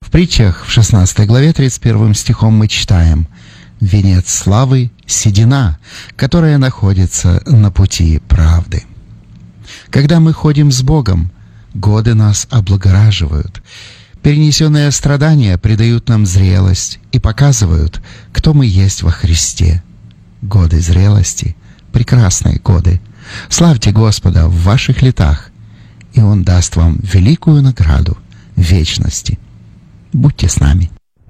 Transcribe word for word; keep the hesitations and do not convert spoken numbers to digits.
В притчах в шестнадцатой главе тридцать первым стихом мы читаем: «Венец славы — седина, которая находится на пути правды». Когда мы ходим с Богом, годы нас облагораживают. Перенесенные страдания придают нам зрелость и показывают, кто мы есть во Христе. Годы зрелости — прекрасные годы. Славьте Господа в ваших летах, и Он даст вам великую награду вечности. Будьте с нами.